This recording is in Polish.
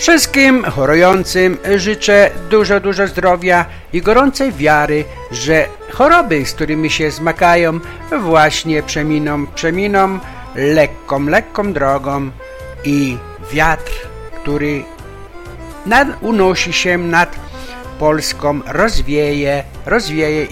Wszystkim chorującym życzę dużo zdrowia i gorącej wiary, że choroby, z którymi się zmagają, właśnie przeminą lekką drogą i wiatr, który unosi się nad Polską, rozwieje